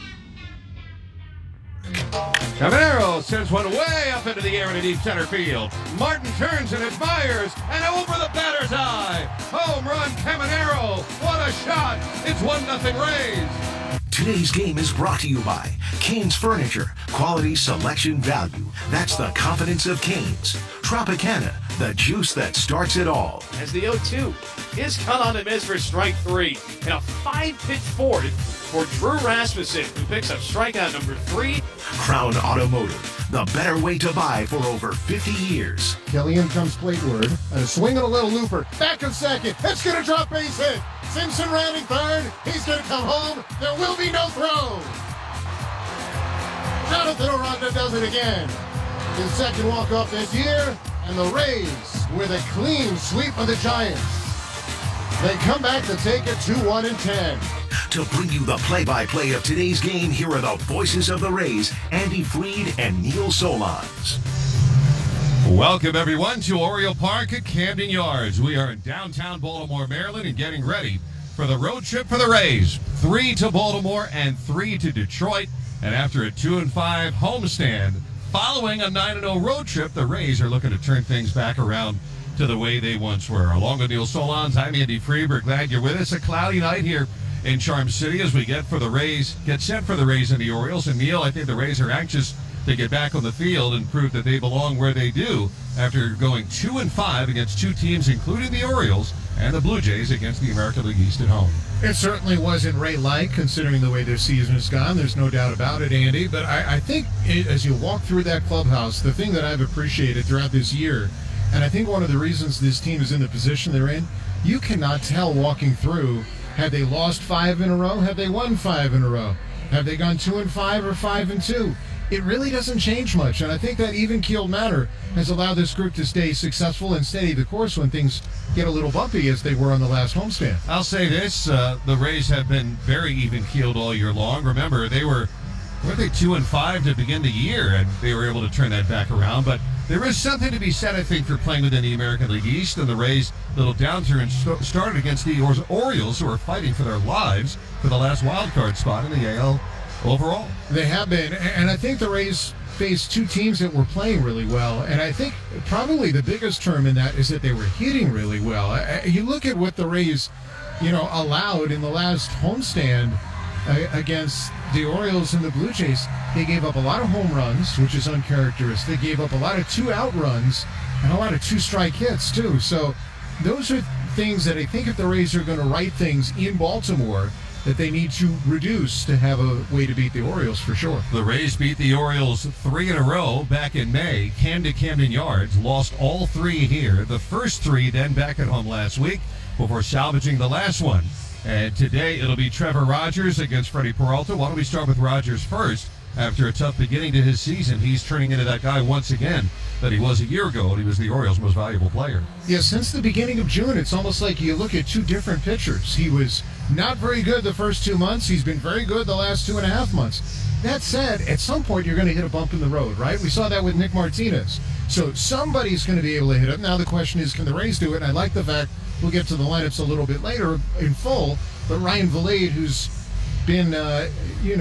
Caminero sends one way up into the air in a deep center field. Martin turns and admires, and over the batter's eye. Home run, Caminero. What a shot. It's 1-0 Rays. Today's game is brought to you by Canes Furniture. Quality, selection, value. That's the confidence of Canes. Tropicana, the juice that starts it all. As the 0-2 is cut on and miss for strike 3. And a 5-pitch forward for Drew Rasmussen, who picks up strikeout number 3. Crown Automotive, the better way to buy for over 50 years. Killian comes plateward, and a swing and a little looper. Back of second. It's going to drop base hit. Simpson rounding third. He's going to come home. There will be no throw. Jonathan Aranda does it again. His second walk-off this year, and the Rays with a clean sweep of the Giants. They come back to take it 2-1-10. To bring you the play-by-play of today's game, here are the voices of the Rays, Andy Freed and Neil Solondz. Welcome, everyone, to Oriole Park at Camden Yards. We are in downtown Baltimore, Maryland, and getting ready for the road trip for the Rays. 3 to Baltimore and 3 to Detroit. And after a 2-5 homestand, following a 9-0 road trip, the Rays are looking to turn things back around to the way they once were. Along with Neil Solondz, I'm Andy Freed. We're glad you're with us. A cloudy night here in Charm City as we get set for the Rays and the Orioles. And Neil, I think the Rays are anxious to get back on the field and prove that they belong where they do after going 2-5 against two teams, including the Orioles and the Blue Jays, against the American League East at home. It certainly wasn't Ray-like, considering the way their season has gone. There's no doubt about it, Andy. But I think as you walk through that clubhouse, the thing that I've appreciated throughout this year, and I think one of the reasons this team is in the position they're in, you cannot tell walking through, have they lost 5 in a row? Have they won 5 in a row? Have they gone 2-5 or 5-2? It really doesn't change much, and I think that even-keeled manner has allowed this group to stay successful and steady the course when things get a little bumpy, as they were on the last homestand. I'll say this, the Rays have been very even-keeled all year long. Remember, they were 2-5 to begin the year, and they were able to turn that back around, but there is something to be said, I think, for playing within the American League East, and the Rays' little downturn started against the Orioles, who are fighting for their lives for the last wild card spot in the AL overall. They have been, and I think the Rays faced two teams that were playing really well, and I think probably the biggest term in that is that they were hitting really well. You look at what the Rays, allowed in the last homestand against the Orioles and the Blue Jays. They gave up a lot of home runs, which is uncharacteristic. They gave up a lot of 2-out runs and a lot of 2-strike hits, too. So those are things that I think if the Rays are going to right things in Baltimore, that they need to reduce to have a way to beat the Orioles for sure. The Rays beat the Orioles 3 in a row back in May. Camden Yards, lost all 3 here. The first 3 then back at home last week before salvaging the last one. And today it'll be Trevor Rogers against Freddie Peralta. Why don't we start with Rogers first after a tough beginning to his season, he's turning into that guy once again that he was a year ago, and he was the Orioles' most valuable player. Yeah, since the beginning of June, it's almost like you look at two different pitchers. He was not very good the first 2 months. He's been very good the last 2.5 months. That said, at some point you're going to hit a bump in the road, right? We saw that with Nick Martinez. So somebody's going to be able to hit it. Now the question is, can the Rays do it? And I like the fact, we'll get to the lineups a little bit later in full, but Ryan Vilade, who's been, the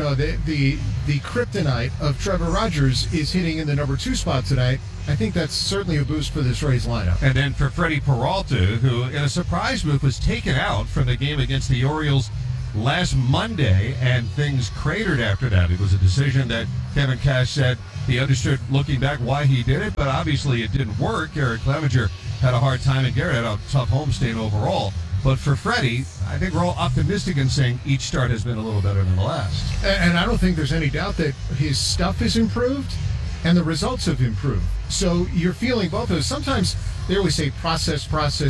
kryptonite of Trevor Rogers, is hitting in the number 2 spot tonight. I think that's certainly a boost for this Rays lineup. And then for Freddie Peralta, who in a surprise move was taken out from the game against the Orioles last Monday, and things cratered after that. It was a decision that Kevin Cash said he understood looking back why he did it, but obviously it didn't work. Eric Clevenger had a hard time, and Garrett had a tough homestand overall. But for Freddie, I think we're all optimistic in saying each start has been a little better than the last. And I don't think there's any doubt that his stuff has improved and the results have improved. So you're feeling both of those. Sometimes they always say process,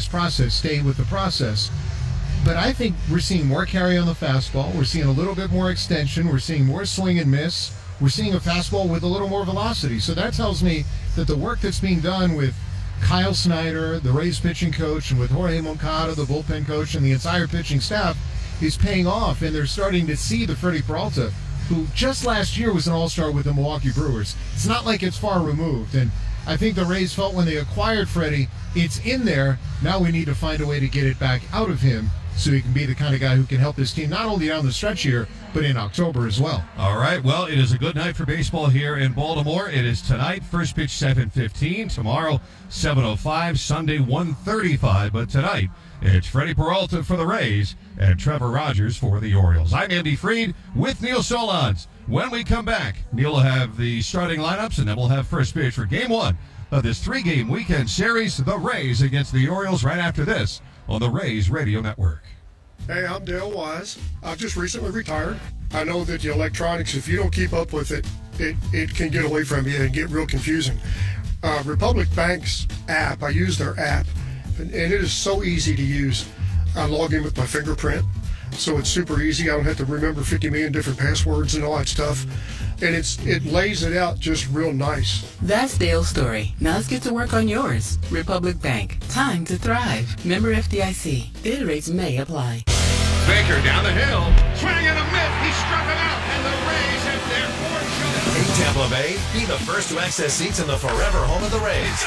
stay with the process. But I think we're seeing more carry on the fastball. We're seeing a little bit more extension. We're seeing more swing and miss. We're seeing a fastball with a little more velocity. So that tells me that the work that's being done with Kyle Snyder, the Rays pitching coach, and with Jorge Moncada, the bullpen coach, and the entire pitching staff is paying off. And they're starting to see the Freddie Peralta, who just last year was an all-star with the Milwaukee Brewers. It's not like it's far removed. And I think the Rays felt when they acquired Freddie, it's in there. Now we need to find a way to get it back out of him so he can be the kind of guy who can help this team not only down the stretch here, but in October as well. All right, well, it is a good night for baseball here in Baltimore. It is tonight, first pitch 7:15, tomorrow 7:05, Sunday 1:35, but tonight it's Freddie Peralta for the Rays and Trevor Rogers for the Orioles. I'm Andy Freed with Neil Solondz. When we come back, Neil will have the starting lineups, and then we'll have first pitch for Game 1 of this 3-game weekend series, the Rays against the Orioles, right after this on the Rays Radio Network. Hey, I'm Dale Wise. I've just recently retired. I know that the electronics, if you don't keep up with it, it can get away from you and get real confusing. Republic Bank's app, I use their app, and it is so easy to use. I log in with my fingerprint, so it's super easy. I don't have to remember 50 million different passwords and all that stuff. And it lays it out just real nice. That's Dale's story. Now let's get to work on yours. Republic Bank. Time to thrive. Member FDIC. Bid rates may apply. Baker down the hill. Swing and a miss. He struck him out, and the Rays have their fourth shot. Hey, Tampa Bay, be the first to access seats in the forever home of the Rays.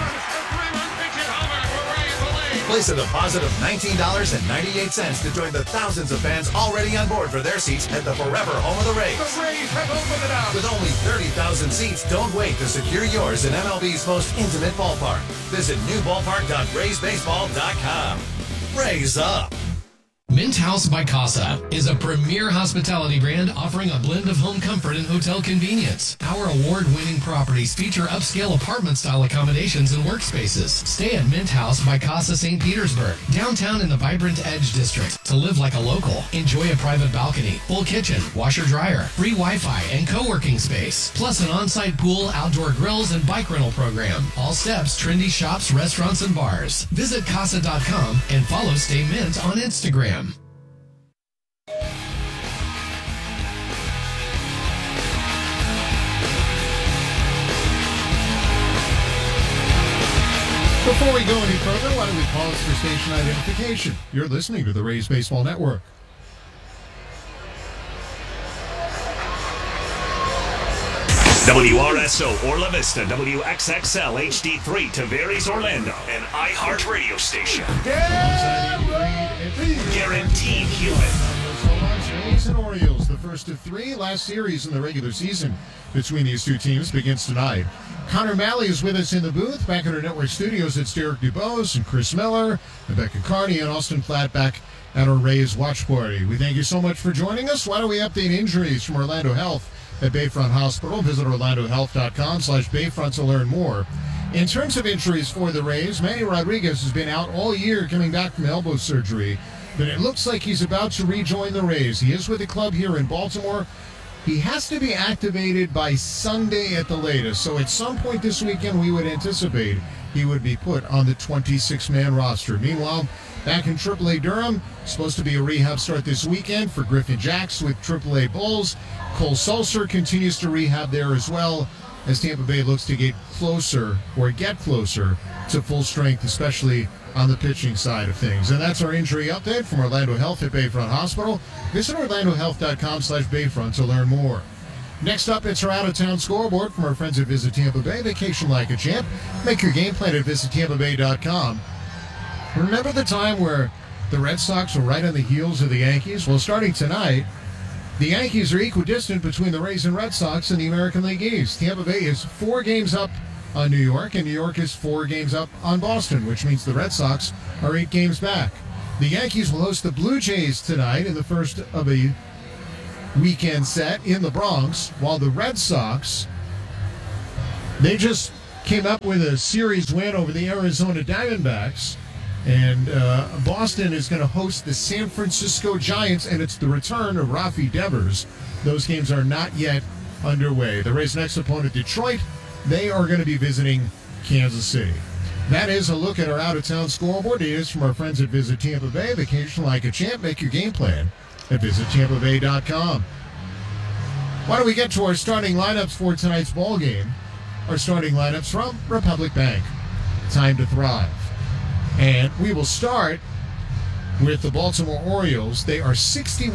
Place a deposit of $19.98 to join the thousands of fans already on board for their seats at the forever home of the Rays. The Rays have opened it up. With only 30,000 seats, don't wait to secure yours in MLB's most intimate ballpark. Visit newballpark.raysbaseball.com. Rays up. Mint House by Casa is a premier hospitality brand offering a blend of home comfort and hotel convenience. Our award-winning properties feature upscale apartment-style accommodations and workspaces. Stay at Mint House by Casa St. Petersburg, downtown in the vibrant Edge District. To live like a local, enjoy a private balcony, full kitchen, washer-dryer, free Wi-Fi, and co-working space. Plus an on-site pool, outdoor grills, and bike rental program. All steps, trendy shops, restaurants, and bars. Visit Casa.com and follow Stay Mint on Instagram. Before we go any further, why don't we pause for station identification? You're listening to the Rays Baseball Network. WRSO Orla Vista, WXXL HD3 Tavares Orlando, an iHeart radio station. Guaranteed human. Rays and Orioles, the first of 3. Last series in the regular season between these two teams begins tonight. Connor Malley is with us in the booth. Back at our network studios, it's Derek Dubose and Chris Miller, Rebecca Carney, and Austin Platt back at our Rays watch party. We thank you so much for joining us. Why don't we update injuries from Orlando Health at Bayfront Hospital? Visit orlandohealth.com/Bayfront to learn more. In terms of injuries for the Rays, Manny Rodriguez has been out all year coming back from elbow surgery, but it looks like he's about to rejoin the Rays. He is with the club here in Baltimore. He has to be activated by Sunday at the latest, so at some point this weekend we would anticipate he would be put on the 26-man roster. Meanwhile, back in AAA Durham, supposed to be a rehab start this weekend for Griffin Jacks with AAA Bulls. Cole Sulser continues to rehab there as well as Tampa Bay looks to get closer to full strength, especially on the pitching side of things. And that's our injury update from Orlando Health at Bayfront Hospital. Visit orlandohealth.com/Bayfront to learn more. Next up, it's our out-of-town scoreboard from our friends at Visit Tampa Bay. Vacation like a champ. Make your game plan at visitTampaBay.com. Remember the time where the Red Sox were right on the heels of the Yankees? Well, starting tonight, the Yankees are equidistant between the Rays and Red Sox in the American League East. Tampa Bay is 4 games up on New York, and New York is 4 games up on Boston, which means the Red Sox are 8 games back. The Yankees will host the Blue Jays tonight in the first of a weekend set in the Bronx, while the Red Sox, they just came up with a series win over the Arizona Diamondbacks, and Boston is going to host the San Francisco Giants, and it's the return of Rafi Devers. Those games are not yet underway. The Rays' next opponent, Detroit, they are going to be visiting Kansas City. That is a look at our out-of-town scoreboard. It is from our friends at Visit Tampa Bay. Vacation like a champ. Make your game plan at visitTampaBay.com. Why don't we get to our starting lineups for tonight's ball game? Our starting lineups from Republic Bank. Time to thrive. And we will start with the Baltimore Orioles. They are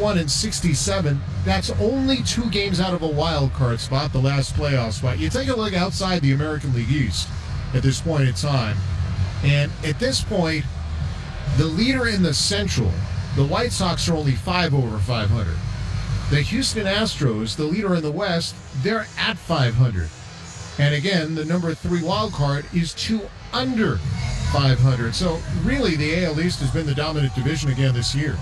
61-67. That's only 2 games out of a wild card spot, the last playoff spot. You take a look outside the American League East at this point in time, and at this point, the leader in the Central, the White Sox, are only 5 over 500. The Houston Astros, the leader in the West, they're at 500. And again, the number 3 wild card is 2 under 500. So really, the AL East has been the dominant division again this year.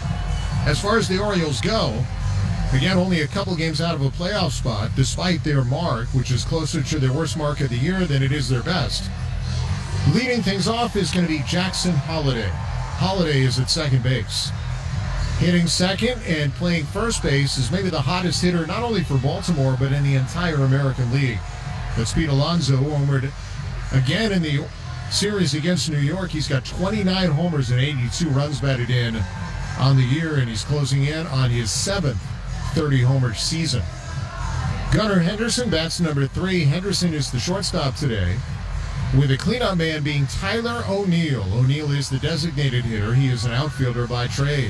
As far as the Orioles go, again, only a couple games out of a playoff spot, despite their mark, which is closer to their worst mark of the year than it is their best. Leading things off is going to be Jackson Holliday. Holliday is at second base. Hitting second and playing first base is maybe the hottest hitter, not only for Baltimore, but in the entire American League. That's Pete Alonso, homered again in the series against New York. He's got 29 homers and 82 runs batted in on the year, and he's closing in on his 7th 30-homer season. Gunnar Henderson bats number 3. Henderson is the shortstop today, with the cleanup man being Tyler O'Neill. O'Neill is the designated hitter. He is an outfielder by trade.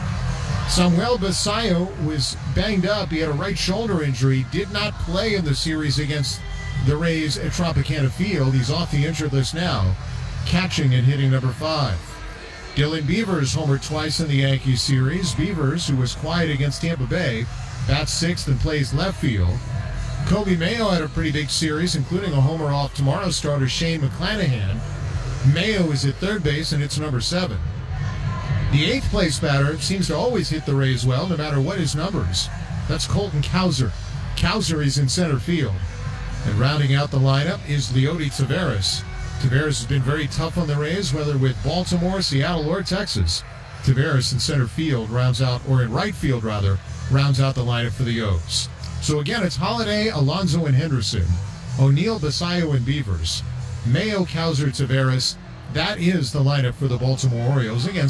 Samuel Basayo was banged up. He had a right shoulder injury, did not play in the series against the Rays at Tropicana Field. He's off the injured list now, catching and hitting number 5. Dylan Beavers homered twice in the Yankees series. Beavers, who was quiet against Tampa Bay, bats 6th and plays left field. Kobe Mayo had a pretty big series, including a homer off tomorrow's starter Shane McClanahan. Mayo is at third base, and it's number 7. The 8th place batter seems to always hit the Rays well, no matter what his numbers. That's Colton Cowser. Cowser is in center field. And rounding out the lineup is Leody Taveras. Taveras has been very tough on the Rays, whether with Baltimore, Seattle, or Texas. Taveras in center field rounds out, or in right field rather, rounds out the lineup for the O's. So again, it's Holliday, Alonso, and Henderson. O'Neill, Basayo, and Beavers. Mayo, Cowser, Taveras. That is the lineup for the Baltimore Orioles, again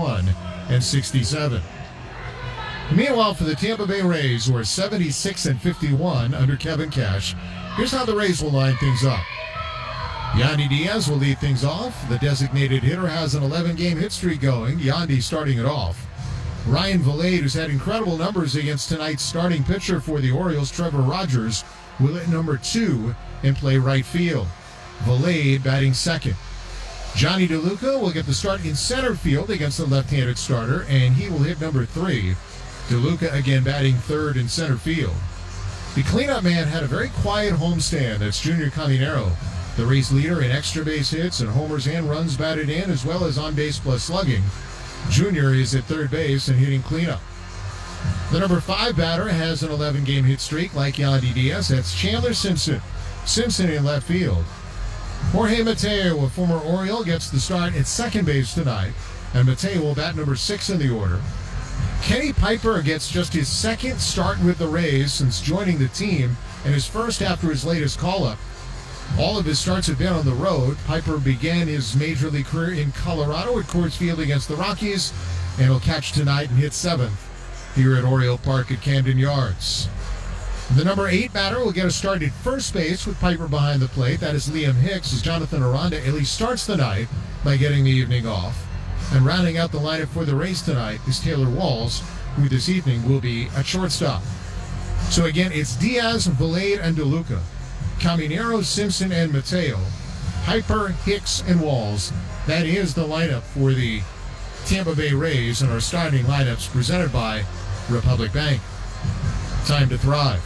61-67. Meanwhile, for the Tampa Bay Rays, who are 76-51 under Kevin Cash, here's how the Rays will line things up. Yandy Diaz will lead things off. The designated hitter has an 11-game hit streak going. Yandy starting it off. Ryan Vilade, who's had incredible numbers against tonight's starting pitcher for the Orioles, Trevor Rogers, will hit number 2 and play right field. Vilade batting second. Johnny DeLuca will get the start in center field against the left-handed starter, and he will hit number 3. DeLuca again batting third in center field. The cleanup man had a very quiet homestand. That's Junior Caminero, the Rays leader in extra base hits and homers and runs batted in, as well as on-base plus slugging. Junior is at third base and hitting cleanup. The number 5 batter has an 11-game hit streak like Yandy Diaz. That's Chandler Simpson. Simpson in left field. Jorge Mateo, a former Oriole, gets the start at second base tonight, and Mateo will bat number 6 in the order. Kenny Piper gets just his second start with the Rays since joining the team, and his first after his latest call-up. All of his starts have been on the road. Piper began his major league career in Colorado at Coors Field against the Rockies, and he'll catch tonight and hit 7th here at Oriole Park at Camden Yards. The number 8 batter will get a start at first base with Piper behind the plate. That is Liam Hicks, as Jonathan Aranda at least starts the night by getting the evening off. And rounding out the lineup for the Rays tonight is Taylor Walls, who this evening will be at shortstop. So again, it's Diaz, Valade, and DeLuca. Caminero, Simpson, and Mateo. Piper, Hicks, and Walls. That is the lineup for the Tampa Bay Rays, and our starting lineups presented by Republic Bank. Time to thrive.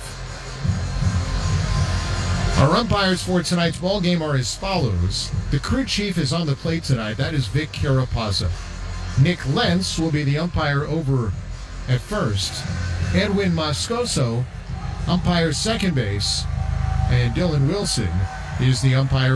Our umpires for tonight's ball game are as follows. The crew chief is on the plate tonight. That is Vic Carapazza. Nick Lentz will be the umpire over at first. Edwin Moscoso, umpire second base. And Dylan Wilson is the umpire